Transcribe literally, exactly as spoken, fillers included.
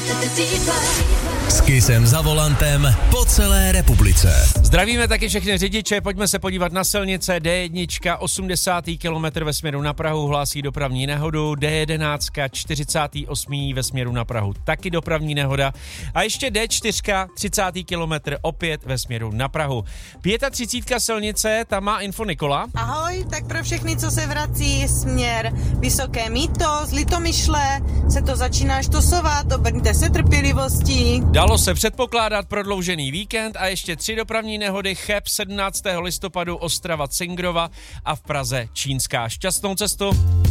S Kissem za volantem po celé republice. Zdravíme taky všechny řidiče, pojďme se podívat na silnice. D jedna osmdesátý kilometr ve směru na Prahu hlásí dopravní nehodu, D jedenáct čtyřicátý osmý ve směru na Prahu taky dopravní nehoda a ještě D čtyři třicátý kilometr opět ve směru na Prahu. třicítá pátá silnice, tam má info Nikola. Ahoj, tak pro všechny, co se vrací směr Vysoké Mýto z Litomyšle, se to začíná štosovat, obrňte se trpělivostí. Dalo se předpokládat prodloužený víkend a ještě tři dopravní nehody, Cheb sedmnáctého listopadu Ostrava Cingrova a v Praze Čínská. Šťastnou cestu.